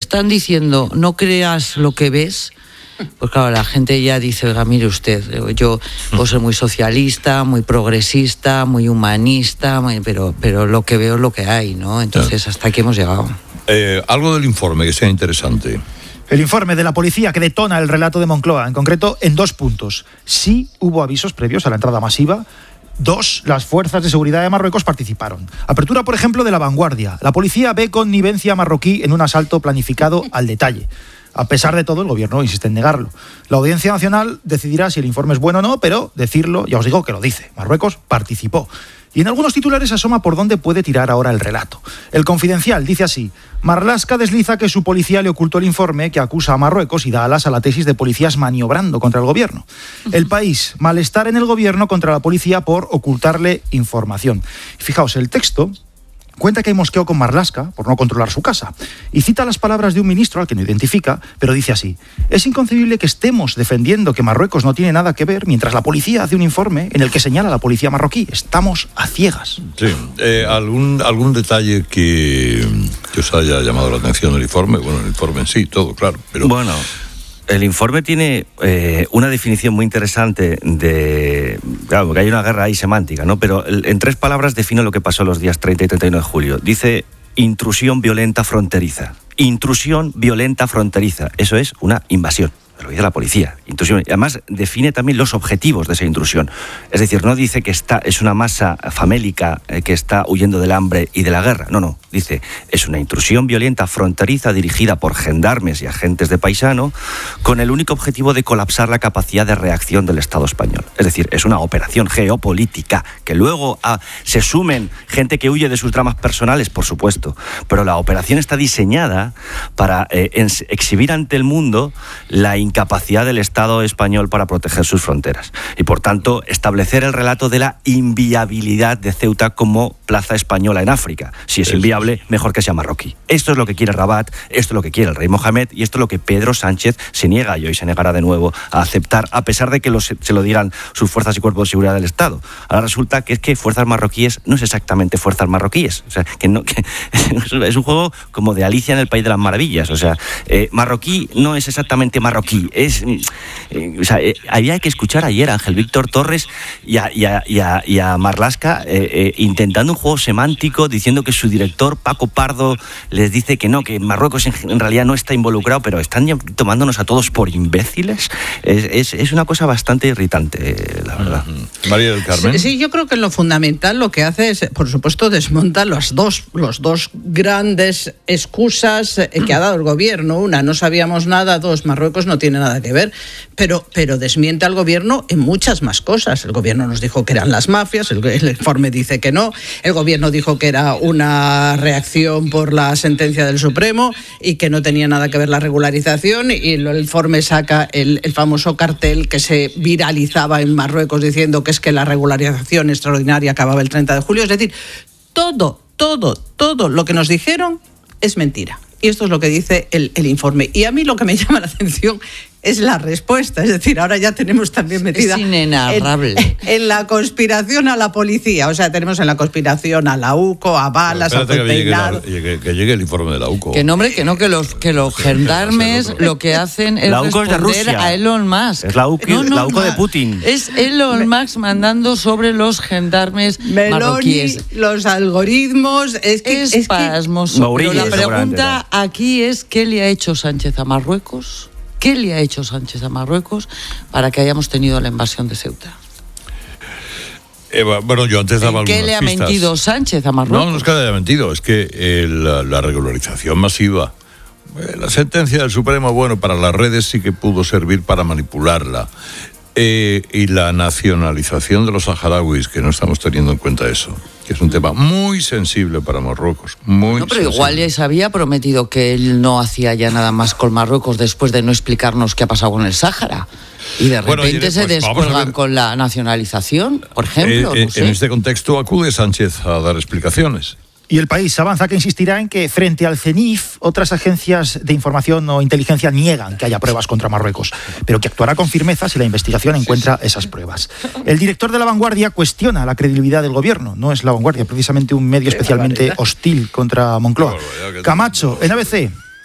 están diciendo no creas lo que ves, pues claro, la gente ya dice, oiga, mire usted, yo puedo ser muy socialista, muy progresista, muy humanista, pero lo que veo es lo que hay, ¿no? Entonces, hasta aquí hemos llegado. Algo del informe que sea interesante. El informe de la policía que detona el relato de Moncloa, en concreto en 2 puntos. Sí hubo avisos previos a la entrada masiva. 2, las fuerzas de seguridad de Marruecos participaron. Apertura, por ejemplo, de La Vanguardia. La policía ve connivencia marroquí en un asalto planificado al detalle. A pesar de todo, el gobierno insiste en negarlo. La Audiencia Nacional decidirá si el informe es bueno o no, pero decirlo, ya os digo que lo dice. Marruecos participó. Y en algunos titulares asoma por dónde puede tirar ahora el relato. El Confidencial dice así: Marlaska desliza que su policía le ocultó el informe que acusa a Marruecos y da alas a la tesis de policías maniobrando contra el gobierno. El País: malestar en el gobierno contra la policía por ocultarle información. Fijaos, el texto cuenta que hay mosqueo con Marlaska por no controlar su casa y cita las palabras de un ministro al que no identifica, pero dice así: es inconcebible que estemos defendiendo que Marruecos no tiene nada que ver mientras la policía hace un informe en el que señala a la policía marroquí. Estamos a ciegas. Sí. ¿Algún detalle que os haya llamado la atención del informe? Bueno, el informe en sí, todo, claro. Pero... Bueno, el informe tiene una definición muy interesante de... Claro, porque hay una guerra ahí semántica, ¿no? Pero en 3 palabras define lo que pasó los días 30 y 31 de julio. Dice: intrusión violenta fronteriza. Intrusión violenta fronteriza. Eso es una invasión. Lo dice la policía, intrusión. Y además define también los objetivos de esa intrusión. Es decir, no dice que es una masa famélica que está huyendo del hambre y de la guerra. No. Dice, es una intrusión violenta fronteriza dirigida por gendarmes y agentes de paisano con el único objetivo de colapsar la capacidad de reacción del Estado español. Es decir, es una operación geopolítica que luego se sumen gente que huye de sus dramas personales, por supuesto. Pero la operación está diseñada para exhibir ante el mundo la incapacidad del Estado español para proteger sus fronteras y, por tanto, establecer el relato de la inviabilidad de Ceuta como plaza española en África. Si es inviable, mejor que sea marroquí. Esto es lo que quiere Rabat, esto es lo que quiere el rey Mohamed y esto es lo que Pedro Sánchez se niega, y hoy se negará de nuevo a aceptar, a pesar de que se lo digan sus fuerzas y cuerpos de seguridad del Estado. Ahora resulta que es que fuerzas marroquíes no es exactamente fuerzas marroquíes. O sea, que es un juego como de Alicia en el País de las Maravillas. O sea, marroquí no es exactamente marroquí. Había que escuchar ayer a Ángel Víctor Torres y a Marlaska intentando un juego semántico, diciendo que su director Paco Pardo les dice que no, que Marruecos en realidad no está involucrado, pero están ya tomándonos a todos por imbéciles. Es una cosa bastante irritante, la verdad. María del Carmen. Sí, yo creo que lo fundamental lo que hace es, por supuesto, desmontar los dos grandes excusas que ha dado el gobierno. Una, no sabíamos nada; 2, Marruecos no tiene nada que ver, pero desmiente al gobierno en muchas más cosas. El gobierno nos dijo que eran las mafias, el informe dice que no, el gobierno dijo que era una reacción por la sentencia del Supremo y que no tenía nada que ver la regularización, y el informe saca el famoso cartel que se viralizaba en Marruecos diciendo que es que la regularización extraordinaria acababa el 30 de julio. Es decir, todo lo que nos dijeron es mentira. Y esto es lo que dice el informe. Y a mí lo que me llama la atención es la respuesta. Es decir, ahora ya tenemos también metida... Es inenarrable. En la conspiración a la policía. O sea, tenemos en la conspiración a la UCO, a Balas, a Peinado... Que llegue el informe de la UCO. Que los gendarmes lo que hacen es responder a Elon Musk. Es la UCO de Putin. Es Elon Musk mandando sobre los gendarmes marroquíes. Los algoritmos... Es pasmoso. Pero la pregunta aquí es: ¿qué le ha hecho Sánchez a Marruecos? ¿Qué le ha hecho Sánchez a Marruecos para que hayamos tenido la invasión de Ceuta? Bueno, yo antes daba algunas pistas. ¿Qué le ha mentido Sánchez a Marruecos? No es que le haya mentido, es que la regularización masiva, la sentencia del Supremo, bueno, para las redes sí que pudo servir para manipularla. Y la nacionalización de los saharauis, que no estamos teniendo en cuenta eso, que es un tema muy sensible para Marruecos, muy pero sensible. Igual les había prometido que él no hacía ya nada más con Marruecos después de no explicarnos qué ha pasado con el Sáhara. Y de repente se descuelgan con la nacionalización, por ejemplo. No sé. En este contexto acude Sánchez a dar explicaciones. Y el País avanza que insistirá en que frente al CENIF otras agencias de información o inteligencia niegan que haya pruebas contra Marruecos, pero que actuará con firmeza si la investigación encuentra esas pruebas. El director de La Vanguardia cuestiona la credibilidad del gobierno. No es La Vanguardia precisamente un medio especialmente hostil contra Moncloa. Camacho, en ABC,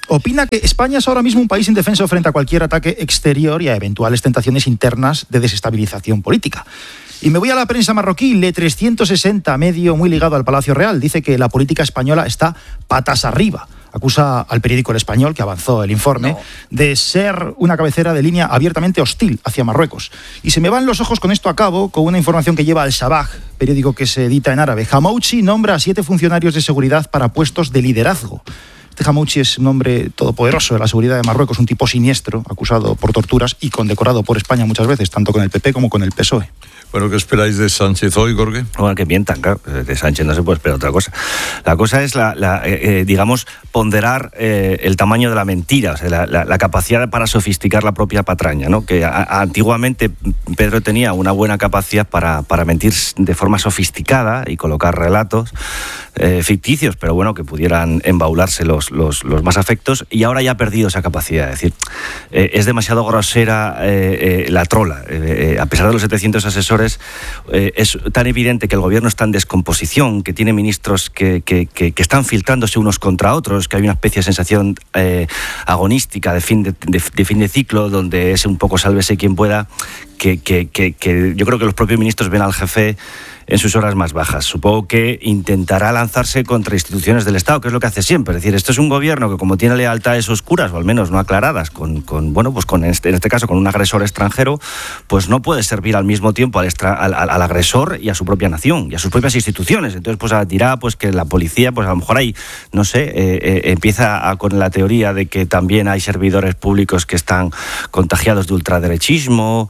opina que España es ahora mismo un país indefenso frente a cualquier ataque exterior y a eventuales tentaciones internas de desestabilización política. Y me voy a la prensa marroquí, Le 360, medio muy ligado al Palacio Real, dice que la política española está patas arriba. Acusa al periódico El Español, que avanzó el informe, de ser una cabecera de línea abiertamente hostil hacia Marruecos. Y se me van los ojos con esto a cabo, con una información que lleva Al Sabah, periódico que se edita en árabe. Hamouchi nombra a 7 funcionarios de seguridad para puestos de liderazgo. Este Hamouchi es un hombre todopoderoso de la seguridad de Marruecos, un tipo siniestro, acusado por torturas y condecorado por España muchas veces, tanto con el PP como con el PSOE. Bueno, ¿qué esperáis de Sánchez hoy, Jorge? Bueno, que mientan, claro. De Sánchez no se puede esperar otra cosa. La cosa es, digamos, ponderar el tamaño de la mentira, o sea, la capacidad para sofisticar la propia patraña, ¿no? Que antiguamente Pedro tenía una buena capacidad para mentir de forma sofisticada y colocar relatos ficticios, pero bueno, que pudieran embaularse los más afectos, y ahora ya ha perdido esa capacidad. Es decir, es demasiado grosera la trola. A pesar de los 700 asesores, es tan evidente que el gobierno está en descomposición, que tiene ministros que están filtrándose unos contra otros, que hay una especie de sensación agonística de fin de ciclo, donde es un poco sálvese quien pueda, que yo creo que los propios ministros ven al jefe en sus horas más bajas. Supongo que intentará lanzarse contra instituciones del Estado, que es lo que hace siempre. Es decir, esto es un gobierno que, como tiene lealtades oscuras, o al menos no aclaradas, en este caso con un agresor extranjero, pues no puede servir al mismo tiempo al agresor y a su propia nación y a sus propias instituciones. Entonces, pues dirá pues que la policía, pues a lo mejor ahí, no sé, empieza con la teoría de que también hay servidores públicos que están contagiados de ultraderechismo,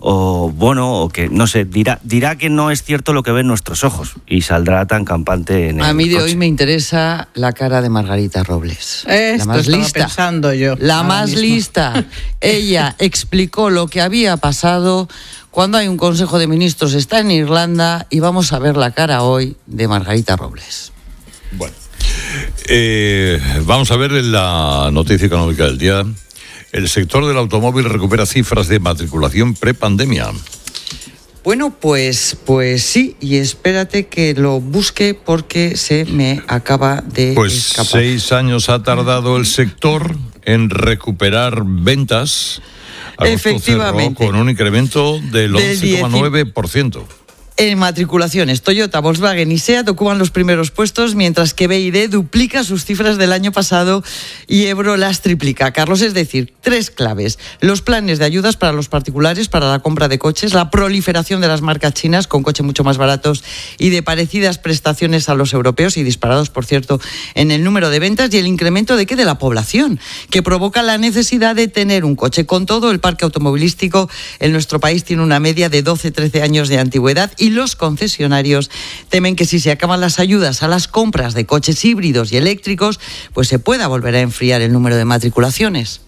o que, no sé, dirá que no es cierto lo que ven nuestros ojos y saldrá tan campante en el A mí de coche. hoy me interesa la cara de Margarita Robles. Esto la más estaba lista. pensando yo. La ahora más mismo. lista. Ella explicó lo que había pasado cuando hay un Consejo de Ministros, está en Irlanda, y vamos a ver la cara hoy de Margarita Robles. Bueno, vamos a ver la noticia económica del día. El sector del automóvil recupera cifras de matriculación prepandemia. Bueno, pues sí, y espérate que lo busque porque se me acaba de escapar. 6 años ha tardado el sector en recuperar ventas. Agosto Efectivamente. cerró con un incremento del Del 11,9%. En matriculaciones, Toyota, Volkswagen y SEAT ocupan los primeros puestos, mientras que BYD duplica sus cifras del año pasado y Ebro las triplica. Carlos, es decir, 3 claves: los planes de ayudas para los particulares para la compra de coches, la proliferación de las marcas chinas con coches mucho más baratos y de parecidas prestaciones a los europeos, y disparados, por cierto, en el número de ventas, y el incremento de la población, que provoca la necesidad de tener un coche. Con todo, el parque automovilístico en nuestro país tiene una media de 12-13 años de antigüedad, y los concesionarios temen que si se acaban las ayudas a las compras de coches híbridos y eléctricos, pues se pueda volver a enfriar el número de matriculaciones.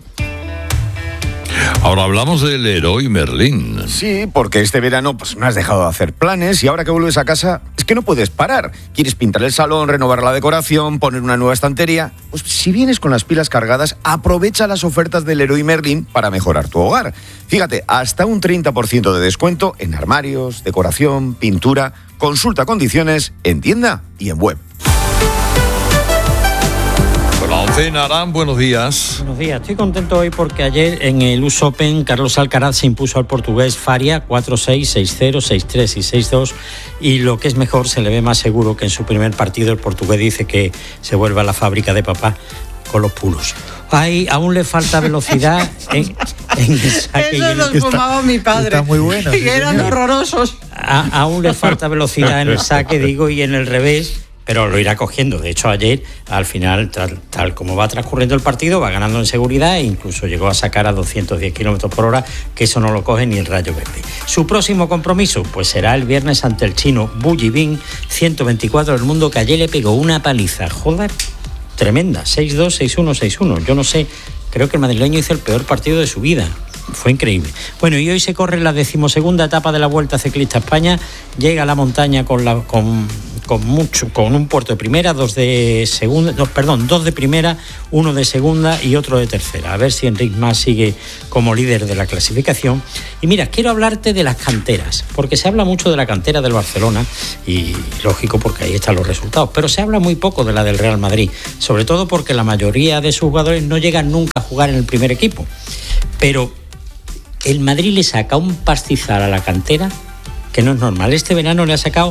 Ahora hablamos del Leroy Merlin. Sí, porque este verano pues no has dejado de hacer planes, y ahora que vuelves a casa es que no puedes parar. Quieres pintar el salón, renovar la decoración, poner una nueva estantería. Pues si vienes con las pilas cargadas, aprovecha las ofertas del Leroy Merlin para mejorar tu hogar. Fíjate, hasta un 30% de descuento en armarios, decoración, pintura. Consulta condiciones en tienda y en web. Narán, buenos días. Buenos días, estoy contento hoy porque ayer en el US Open Carlos Alcaraz se impuso al portugués Faria 4-6, 6-0, 6-3 y 6-2, y lo que es mejor, se le ve más seguro que en su primer partido. El portugués dice que se vuelve a la fábrica de papá con los pulos. Aún le falta velocidad en el saque. Eso los fumaba mi padre. Está muy bueno. Y eran horrorosos. Aún le falta velocidad en el saque, digo, y en el revés, pero lo irá cogiendo. De hecho, ayer, al final, tal como va transcurriendo el partido, va ganando en seguridad e incluso llegó a sacar a 210 kilómetros por hora, que eso no lo coge ni el Rayo Verde. Su próximo compromiso, pues será el viernes ante el chino Bu Yibing, 124 del mundo, que ayer le pegó una paliza, joder, tremenda, 6-2, 6-1, 6-1. Yo no sé, creo que el madrileño hizo el peor partido de su vida. Fue increíble. Bueno, y hoy se corre la 12ª etapa de la Vuelta Ciclista a España. Llega a la montaña con con un puerto de primera, dos de primera, uno de segunda y otro de tercera. A ver si Enric Mas sigue como líder de la clasificación. Y mira, quiero hablarte de las canteras, porque se habla mucho de la cantera del Barcelona, y lógico, porque ahí están los resultados, pero se habla muy poco de la del Real Madrid, sobre todo porque la mayoría de sus jugadores no llegan nunca a jugar en el primer equipo. Pero el Madrid le saca un pastizal a la cantera que no es normal. Este verano le ha sacado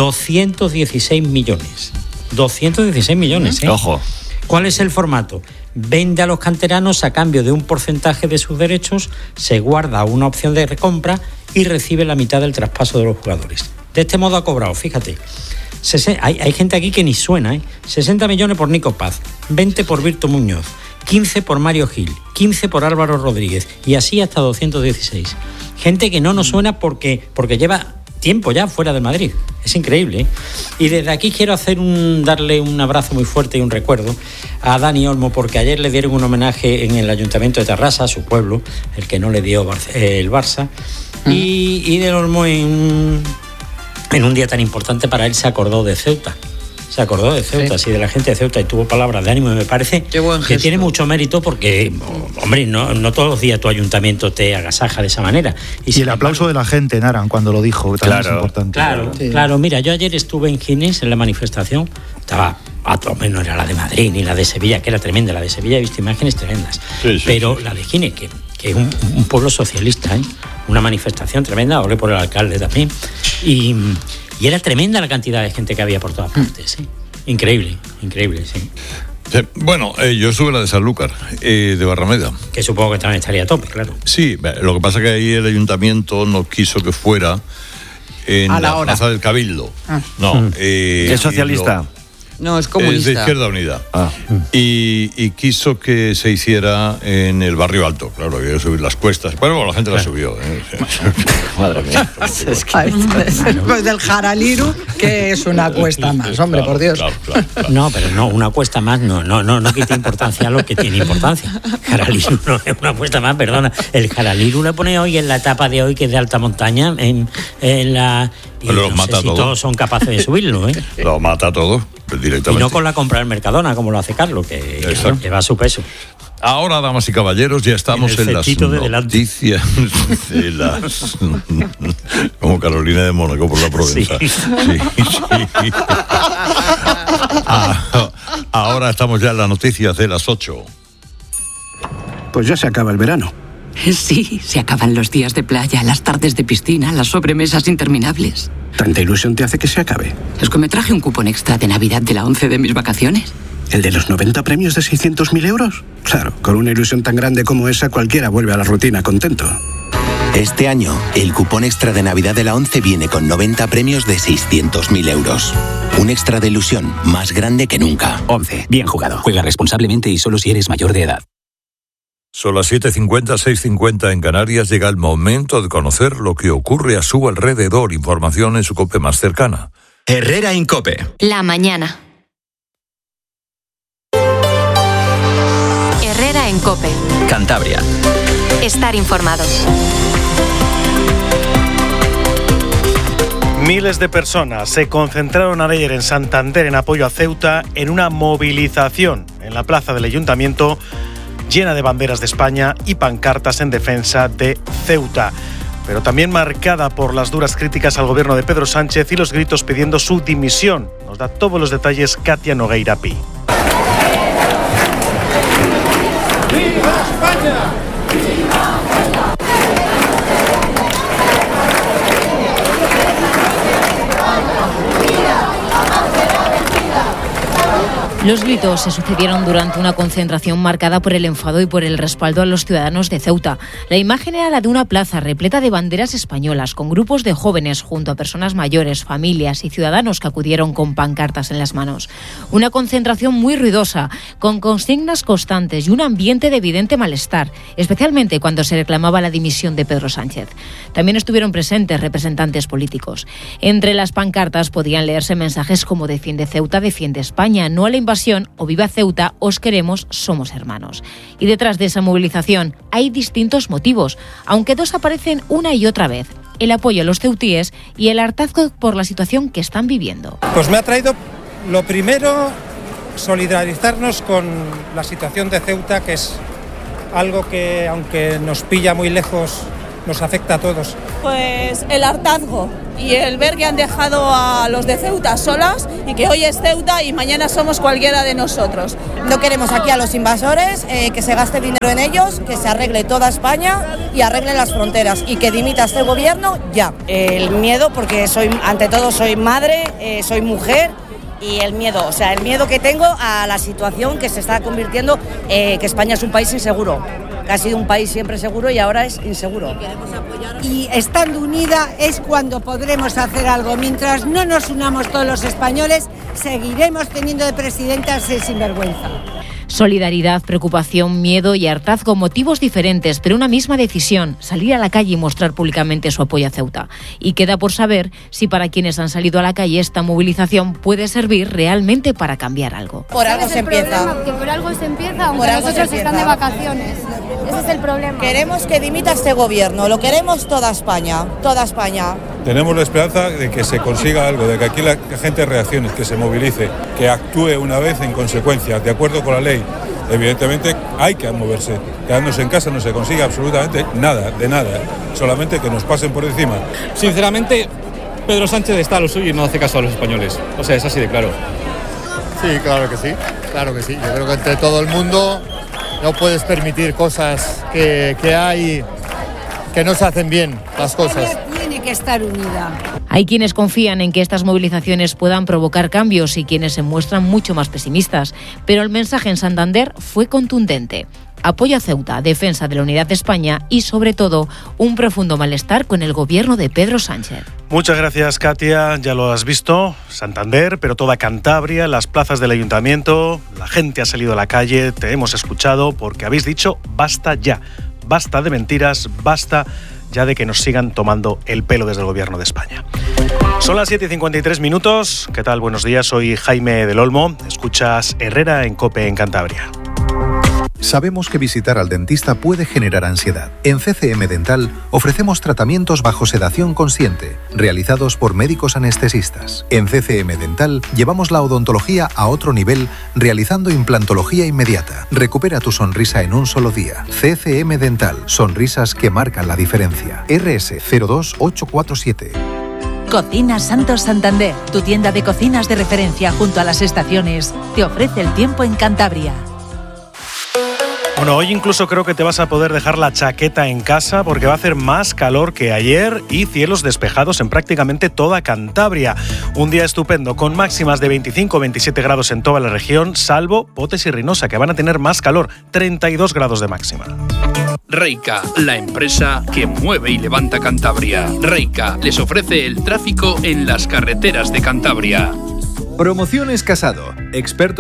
216 millones. 216 millones, ¿eh? Ojo. ¿Cuál es el formato? Vende a los canteranos a cambio de un porcentaje de sus derechos, se guarda una opción de recompra y recibe la mitad del traspaso de los jugadores. De este modo ha cobrado, fíjate. Hay gente aquí que ni suena, ¿eh? 60 millones por Nico Paz, 20 por Virtu Muñoz, 15 por Mario Gil, 15 por Álvaro Rodríguez, y así hasta 216. Gente que no nos suena porque lleva tiempo ya fuera de Madrid. Es increíble, ¿eh? Y desde aquí quiero darle un abrazo muy fuerte y un recuerdo a Dani Olmo, porque ayer le dieron un homenaje en el Ayuntamiento de Tarrasa, su pueblo, el que no le dio el Barça, y del Olmo en un día tan importante para él se acordó de Ceuta. Se acordó de Ceuta, sí, de la gente de Ceuta, y tuvo palabras de ánimo, y me parece que tiene mucho mérito porque, hombre, no todos los días tu ayuntamiento te agasaja de esa manera. Y el aplauso de la gente, Naran, cuando lo dijo, que también es importante. Claro, mira, yo ayer estuve en Ginés, en la manifestación, estaba, no era la de Madrid ni la de Sevilla, que era tremenda, la de Sevilla he visto imágenes tremendas, pero la de Ginés, que es un pueblo socialista, ¿eh? Una manifestación tremenda, hablé por el alcalde también, y era tremenda la cantidad de gente que había por todas partes, ¿eh? Increíble, sí. Bueno, yo estuve en la de Sanlúcar, de Barrameda. Que supongo que también estaría a tope, claro. Sí, lo que pasa es que ahí el ayuntamiento no quiso que fuera en la plaza del Cabildo. No. ¿Es socialista? No, es comunista. Es de Izquierda Unida. Y quiso que se hiciera en el barrio alto. Claro, había que subir las cuestas. Bueno, la gente la subió. Madre mía. Después del Jaraliru, que es una cuesta más, hombre, claro, por Dios. Claro. No, pero no, una cuesta más no quita importancia a lo que tiene importancia. Jaraliru no es una cuesta más, perdona. El Jaraliru le pone hoy en la etapa de hoy, que es de alta montaña, en la... Y pero no sé si todos son capaces de subirlo, ¿eh? Lo mata todo, directamente. Y no con la compra del Mercadona, como lo hace Carlos, que va a su peso. Ahora, damas y caballeros, ya estamos en las noticias de las... Como Carolina de Mónaco por la Provenza. Sí. Ahora estamos ya en las noticias de las 8. Pues ya se acaba el verano. Sí, se acaban los días de playa, las tardes de piscina, las sobremesas interminables. ¿Tanta ilusión te hace que se acabe? Es que me traje un cupón extra de Navidad de la 11 de mis vacaciones. ¿El de los 90 premios de 600.000 euros? Claro, con una ilusión tan grande como esa, cualquiera vuelve a la rutina contento. Este año, el cupón extra de Navidad de la 11 viene con 90 premios de 600.000 euros. Un extra de ilusión más grande que nunca. 11. Bien jugado. Juega responsablemente y solo si eres mayor de edad. Son las 7:50, 6:50 en Canarias. Llega el momento de conocer lo que ocurre a su alrededor. Información en su COPE más cercana. Herrera Incope. La mañana. Herrera en COPE. Cantabria. Estar informado. Miles de personas se concentraron ayer en Santander en apoyo a Ceuta en una movilización en la plaza del Ayuntamiento llena de banderas de España y pancartas en defensa de Ceuta, pero también marcada por las duras críticas al gobierno de Pedro Sánchez y los gritos pidiendo su dimisión. Nos da todos los detalles Katia Nogueira Pi. ¡Viva España! Los gritos se sucedieron durante una concentración marcada por el enfado y por el respaldo a los ciudadanos de Ceuta. La imagen era la de una plaza repleta de banderas españolas, con grupos de jóvenes junto a personas mayores, familias y ciudadanos que acudieron con pancartas en las manos. Una concentración muy ruidosa, con consignas constantes y un ambiente de evidente malestar, especialmente cuando se reclamaba la dimisión de Pedro Sánchez. También estuvieron presentes representantes políticos. Entre las pancartas podían leerse mensajes como "Defiende Ceuta, defiende España, no a la invasión", o "Viva Ceuta, os queremos, somos hermanos". Y detrás de esa movilización hay distintos motivos, aunque dos aparecen una y otra vez: el apoyo a los ceutíes y el hartazgo por la situación que están viviendo. Pues me ha traído, lo primero, solidarizarnos con la situación de Ceuta, que es algo que, aunque nos pilla muy lejos, nos afecta a todos. Pues el hartazgo y el ver que han dejado a los de Ceuta solas y que hoy es Ceuta y mañana somos cualquiera de nosotros. No queremos aquí a los invasores, que se gaste dinero en ellos, que se arregle toda España y arregle las fronteras y que dimita este gobierno ya. El miedo, porque ante todo soy madre, soy mujer. Y el miedo que tengo a la situación que se está convirtiendo, que España es un país inseguro, que ha sido un país siempre seguro y ahora es inseguro. Y estando unida es cuando podremos hacer algo. Mientras no nos unamos todos los españoles, seguiremos teniendo de presidenta ese sinvergüenza. Solidaridad, preocupación, miedo y hartazgo, motivos diferentes, pero una misma decisión, salir a la calle y mostrar públicamente su apoyo a Ceuta. Y queda por saber si para quienes han salido a la calle esta movilización puede servir realmente para cambiar algo. Por algo se empieza. Que por algo se empieza, aunque nosotros están de vacaciones. Ese es el problema. Queremos que dimita este gobierno, lo queremos toda España, toda España. Tenemos la esperanza de que se consiga algo, de que aquí la gente reaccione, que se movilice, que actúe una vez en consecuencia, de acuerdo con la ley. Evidentemente hay que moverse. Quedándose en casa no se consigue absolutamente nada, de nada. Solamente que nos pasen por encima. Sinceramente, Pedro Sánchez está a lo suyo y no hace caso a los españoles. O sea, es así de claro. Sí, claro que sí, claro que sí. Yo creo que entre todo el mundo no puedes permitir cosas que hay que no se hacen bien las cosas. Tiene que estar unida. Hay quienes confían en que estas movilizaciones puedan provocar cambios y quienes se muestran mucho más pesimistas, pero el mensaje en Santander fue contundente. Apoyo a Ceuta, defensa de la unidad de España y, sobre todo, un profundo malestar con el gobierno de Pedro Sánchez. Muchas gracias, Katia. Ya lo has visto, Santander, pero toda Cantabria, las plazas del ayuntamiento, la gente ha salido a la calle, te hemos escuchado porque habéis dicho basta ya, basta de mentiras, basta ya de que nos sigan tomando el pelo desde el gobierno de España. Son las 7:53. ¿Qué tal? Buenos días, soy Jaime del Olmo. Escuchas Herrera en COPE en Cantabria. Sabemos que visitar al dentista puede generar ansiedad. En CCM Dental ofrecemos tratamientos bajo sedación consciente, realizados por médicos anestesistas. En CCM Dental llevamos la odontología a otro nivel, realizando implantología inmediata. Recupera tu sonrisa en un solo día. CCM Dental, sonrisas que marcan la diferencia. RS 02847. Cocinas Santos Santander, tu tienda de cocinas de referencia junto a las estaciones, te ofrece el tiempo en Cantabria. Bueno, hoy incluso creo que te vas a poder dejar la chaqueta en casa porque va a hacer más calor que ayer y cielos despejados en prácticamente toda Cantabria. Un día estupendo con máximas de 25 o 27 grados en toda la región, salvo Potes y Reynosa, que van a tener más calor, 32 grados de máxima. Reica, la empresa que mueve y levanta Cantabria. Reica les ofrece el tráfico en las carreteras de Cantabria. Promociones Casado, experto.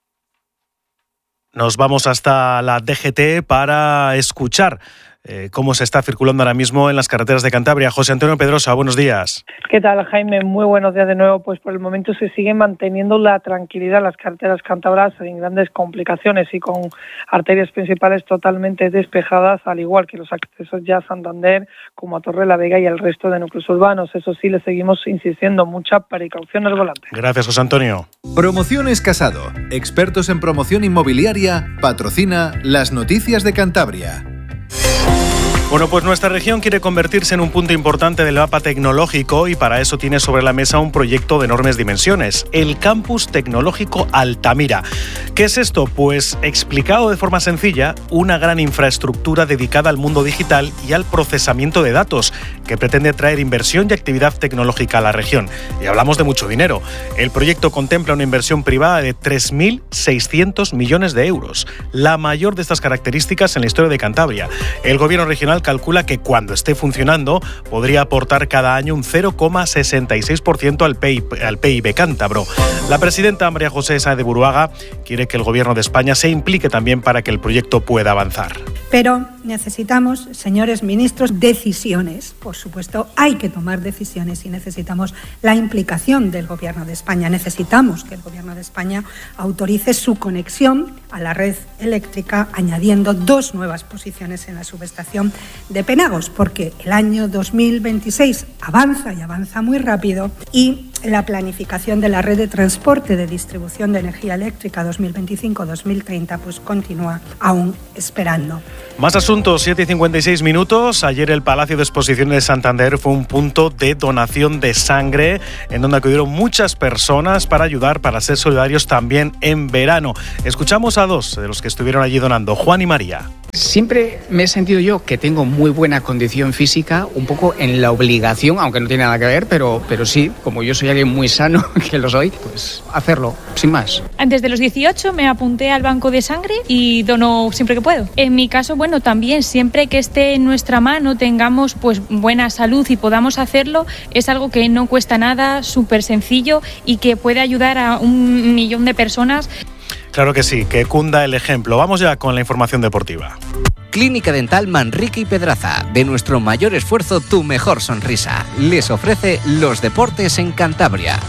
Nos vamos hasta la DGT para escuchar cómo se está circulando ahora mismo en las carreteras de Cantabria. José Antonio Pedrosa, buenos días. ¿Qué tal, Jaime? Muy buenos días de nuevo. Pues por el momento se sigue manteniendo la tranquilidad en las carreteras cántabras sin grandes complicaciones y con arterias principales totalmente despejadas, al igual que los accesos ya a Santander, como a Torre la Vega y el resto de núcleos urbanos. Eso sí, le seguimos insistiendo, mucha precaución al volante. Gracias, José Antonio. Promociones Casado, expertos en promoción inmobiliaria, patrocina las noticias de Cantabria. Bueno, pues nuestra región quiere convertirse en un punto importante del mapa tecnológico y para eso tiene sobre la mesa un proyecto de enormes dimensiones, el Campus Tecnológico Altamira. ¿Qué es esto? Pues, explicado de forma sencilla, una gran infraestructura dedicada al mundo digital y al procesamiento de datos, que pretende traer inversión y actividad tecnológica a la región. Y hablamos de mucho dinero. El proyecto contempla una inversión privada de 3.600 millones de euros, la mayor de estas características en la historia de Cantabria. El gobierno regional calcula que cuando esté funcionando podría aportar cada año un 0,66% al PIB cántabro. La presidenta María José Sáenz de Buruaga quiere que el gobierno de España se implique también para que el proyecto pueda avanzar. Pero necesitamos, señores ministros, decisiones. Por supuesto, hay que tomar decisiones y necesitamos la implicación del Gobierno de España. Necesitamos que el Gobierno de España autorice su conexión a la red eléctrica, añadiendo 2 nuevas posiciones en la subestación de Penagos, porque el año 2026 avanza y avanza muy rápido, y la planificación de la red de transporte de distribución de energía eléctrica 2025-2030 pues continúa aún esperando. Más asuntos, 7:56 minutos. Ayer el Palacio de Exposiciones de Santander fue un punto de donación de sangre en donde acudieron muchas personas para ayudar, para ser solidarios también en verano. Escuchamos a 2 de los que estuvieron allí donando, Juan y María. Siempre me he sentido yo que tengo muy buena condición física, un poco en la obligación, aunque no tiene nada que ver, pero sí, como yo soy alguien muy sano, que lo soy, pues hacerlo, sin más. Antes de los 18 me apunté al banco de sangre y dono siempre que puedo. En mi caso, bueno, también siempre que esté en nuestra mano, tengamos pues buena salud y podamos hacerlo, es algo que no cuesta nada, súper sencillo y que puede ayudar a 1.000.000 de personas. Claro que sí, que cunda el ejemplo. Vamos ya con la información deportiva. Clínica Dental Manrique y Pedraza. De nuestro mayor esfuerzo, tu mejor sonrisa. Les ofrece los deportes en Cantabria.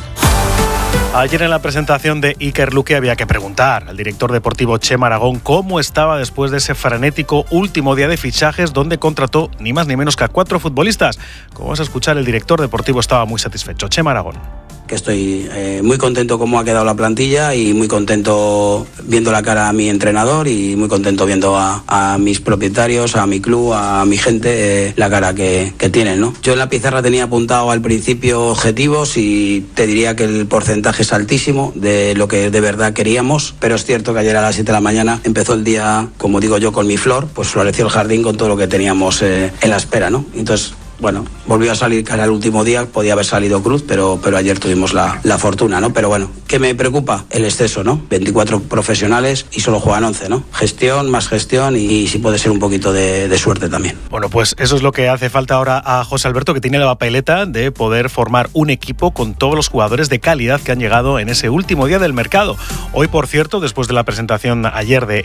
Ayer en la presentación de Iker Luque había que preguntar al director deportivo Chema Aragón cómo estaba después de ese frenético último día de fichajes donde contrató ni más ni menos que a 4 futbolistas. Como vas a escuchar, el director deportivo estaba muy satisfecho. Chema Aragón. Que estoy muy contento cómo ha quedado la plantilla y muy contento viendo la cara a mi entrenador y muy contento viendo a mis propietarios, a mi club, a mi gente, la cara que tienen, ¿no? Yo en la pizarra tenía apuntado al principio objetivos y te diría que el porcentaje es altísimo de lo que de verdad queríamos, pero es cierto que ayer a las 7 de la mañana empezó el día, como digo yo, con mi flor, pues floreció el jardín con todo lo que teníamos en la espera, ¿no? Entonces, bueno, volvió a salir cara el último día, podía haber salido cruz, pero ayer tuvimos la fortuna, ¿no? Pero bueno, ¿qué me preocupa? El exceso, ¿no? 24 profesionales y solo juegan 11, ¿no? Gestión, más gestión y sí puede ser un poquito de suerte también. Bueno, pues eso es lo que hace falta ahora a José Alberto, que tiene la papeleta de poder formar un equipo con todos los jugadores de calidad que han llegado en ese último día del mercado. Hoy, por cierto, después de la presentación ayer de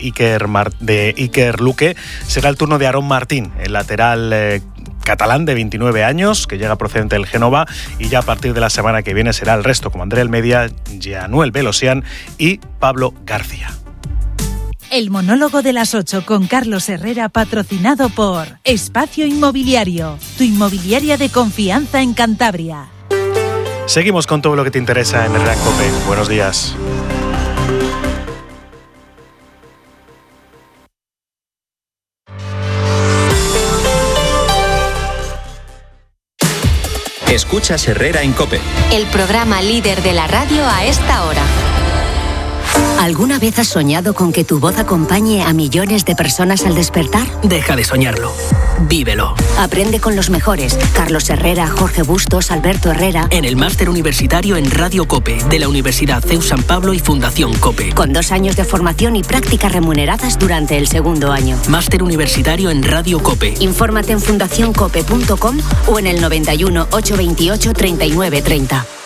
Iker Luque, será el turno de Aarón Martín, el lateral catalán de 29 años, que llega procedente del Génova, y ya a partir de la semana que viene será el resto, como André Almeida, Januel Belosian y Pablo García. El monólogo de las 8 con Carlos Herrera, patrocinado por Espacio Inmobiliario, tu inmobiliaria de confianza en Cantabria. Seguimos con todo lo que te interesa en Herrera en COPE. Buenos días. Escuchas Herrera en COPE. El programa líder de la radio a esta hora. ¿Alguna vez has soñado con que tu voz acompañe a millones de personas al despertar? Deja de soñarlo. Vívelo. Aprende con los mejores. Carlos Herrera, Jorge Bustos, Alberto Herrera. En el máster universitario en Radio COPE de la Universidad CEU San Pablo y Fundación COPE. Con 2 años de formación y prácticas remuneradas durante el segundo año. Máster universitario en Radio COPE. Infórmate en fundacioncope.com o en el 91 828 39 30.